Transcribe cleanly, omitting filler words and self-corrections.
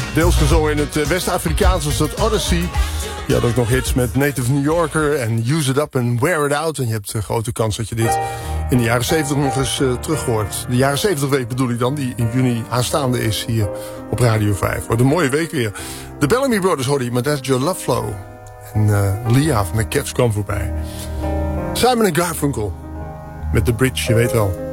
Deels gezongen in het West-Afrikaans als dat Odyssey. Je had ook nog hits met Native New Yorker en Use It Up and Wear It Out. En je hebt een grote kans dat je dit in de jaren 70 nog eens terug hoort. De jaren 70 week bedoel ik dan, die in juni aanstaande is hier op Radio 5. Wordt een mooie week weer. De Bellamy Brothers hoorde je met That's Your Love Flow. En Lia van de Cats kwam voorbij. Simon & Garfunkel met The Bridge, je weet wel.